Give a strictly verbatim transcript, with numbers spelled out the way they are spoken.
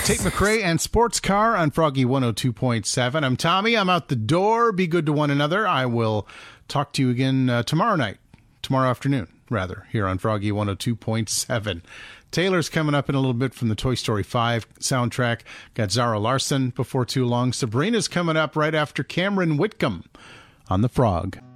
Tate McRae and Sports Car on Froggy one oh two point seven. I'm Tommy. I'm out the door. Be good to one another. I will talk to you again uh, tomorrow night, tomorrow afternoon, rather, here on Froggy one oh two point seven. Taylor's coming up in a little bit from the Toy Story five soundtrack. Got Zara Larson before too long. Sabrina's coming up right after Cameron Whitcomb on The Frog.